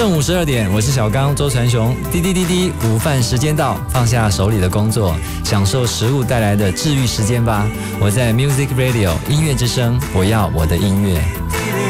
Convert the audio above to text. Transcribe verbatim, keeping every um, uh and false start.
正午十二点，我是小刚周传雄。滴滴滴滴，午饭时间到，放下手里的工作，享受食物带来的治愈时间吧。我在 Music Radio 音乐之声，我要我的音乐。